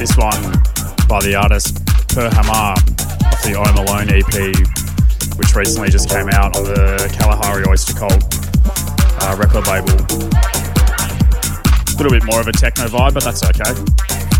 This one by the artist Per Hamar off the I'm Alone EP, which recently just came out on the Kalahari Oyster Cult record label. A little bit more of a techno vibe, but that's okay.